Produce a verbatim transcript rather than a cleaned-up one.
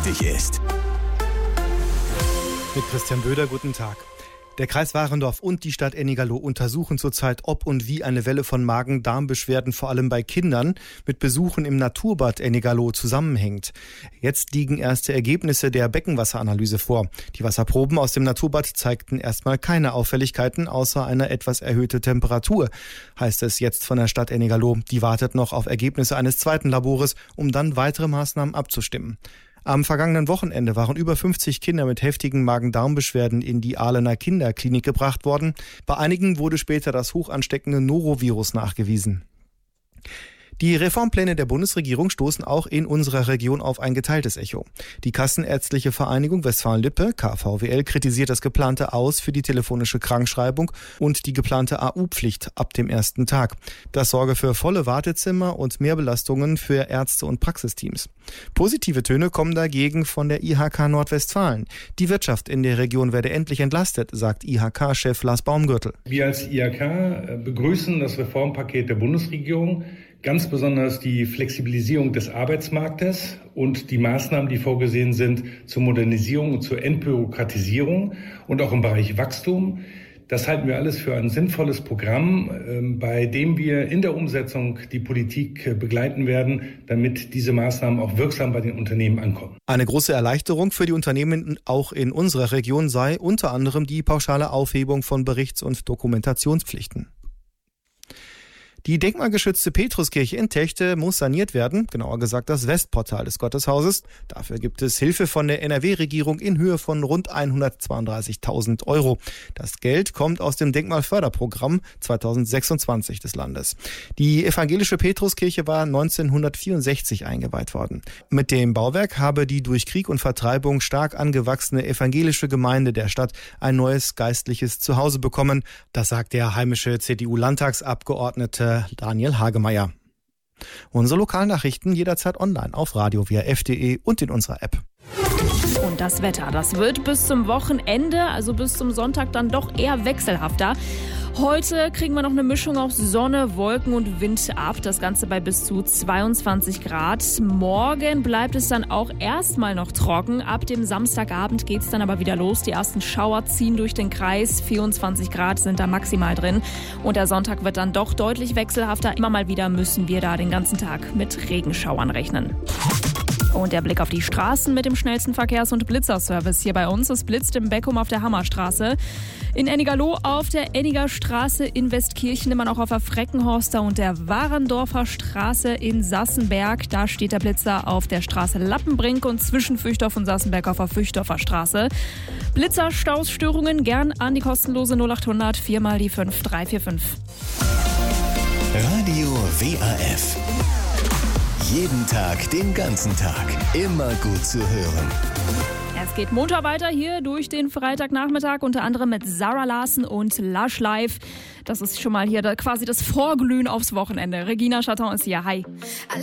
wichtig ist. Mit Christian Böder, guten Tag. Der Kreis Warendorf und die Stadt Ennigerloh untersuchen zurzeit, ob und wie eine Welle von Magen-Darm-Beschwerden vor allem bei Kindern mit Besuchen im Naturbad Ennigerloh zusammenhängt. Jetzt liegen erste Ergebnisse der Beckenwasseranalyse vor. Die Wasserproben aus dem Naturbad zeigten erstmal keine Auffälligkeiten außer einer etwas erhöhte Temperatur, heißt es jetzt von der Stadt Ennigerloh. Die wartet noch auf Ergebnisse eines zweiten Labores, um dann weitere Maßnahmen abzustimmen. Am vergangenen Wochenende waren über fünfzig Kinder mit heftigen Magen-Darm-Beschwerden in die Ahlener Kinderklinik gebracht worden. Bei einigen wurde später das hochansteckende Norovirus nachgewiesen. Die Reformpläne der Bundesregierung stoßen auch in unserer Region auf ein geteiltes Echo. Die Kassenärztliche Vereinigung Westfalen-Lippe, K V W L, kritisiert das geplante Aus für die telefonische Krankschreibung und die geplante A U-Pflicht ab dem ersten Tag. Das sorge für volle Wartezimmer und Mehrbelastungen für Ärzte und Praxisteams. Positive Töne kommen dagegen von der I H K Nordwestfalen. Die Wirtschaft in der Region werde endlich entlastet, sagt I H K-Chef Lars Baumgürtel. Wir als I H K begrüßen das Reformpaket der Bundesregierung. Ganz besonders die Flexibilisierung des Arbeitsmarktes und die Maßnahmen, die vorgesehen sind zur Modernisierung und zur Entbürokratisierung und auch im Bereich Wachstum. Das halten wir alles für ein sinnvolles Programm, bei dem wir in der Umsetzung die Politik begleiten werden, damit diese Maßnahmen auch wirksam bei den Unternehmen ankommen. Eine große Erleichterung für die Unternehmen auch in unserer Region sei unter anderem die pauschale Aufhebung von Berichts- und Dokumentationspflichten. Die denkmalgeschützte Petruskirche in Techte muss saniert werden, genauer gesagt das Westportal des Gotteshauses. Dafür gibt es Hilfe von der N R W-Regierung in Höhe von rund hundertzweiunddreißigtausend Euro. Das Geld kommt aus dem Denkmalförderprogramm zweitausendsechsundzwanzig des Landes. Die evangelische Petruskirche war neunzehnhundertvierundsechzig eingeweiht worden. Mit dem Bauwerk habe die durch Krieg und Vertreibung stark angewachsene evangelische Gemeinde der Stadt ein neues geistliches Zuhause bekommen. Das sagt der heimische C D U-Landtagsabgeordnete Daniel Hagemeyer. Unsere Lokalnachrichten jederzeit online auf radio w r f punkt d e und in unserer App. Und das Wetter, das wird bis zum Wochenende, also bis zum Sonntag, dann doch eher wechselhafter. Heute kriegen wir noch eine Mischung aus Sonne, Wolken und Wind ab. Das Ganze bei bis zu zweiundzwanzig Grad. Morgen bleibt es dann auch erstmal noch trocken. Ab dem Samstagabend geht es dann aber wieder los. Die ersten Schauer ziehen durch den Kreis. vierundzwanzig Grad sind da maximal drin. Und der Sonntag wird dann doch deutlich wechselhafter. Immer mal wieder müssen wir da den ganzen Tag mit Regenschauern rechnen. Und der Blick auf die Straßen mit dem schnellsten Verkehrs- und Blitzerservice hier bei uns. Es blitzt im Beckum auf der Hammerstraße, in Ennigerloh auf der Enniger Straße, in Westkirchen immer noch auf der Freckenhorster und der Warendorfer Straße in Sassenberg. Da steht der Blitzer auf der Straße Lappenbrink und zwischen Füchtdorf und Sassenberg auf der Füchtdorfer Straße. Blitzerstaus, Störungen gern an die kostenlose null achthundert vier mal die fünf drei vier fünf. Radio W A F. Jeden Tag, den ganzen Tag. Immer gut zu hören. Es geht munter weiter hier durch den Freitagnachmittag, unter anderem mit Sarah Larsen und Lush Live. Das ist schon mal hier da quasi das Vorglühen aufs Wochenende. Regina Chaton ist hier. Hi.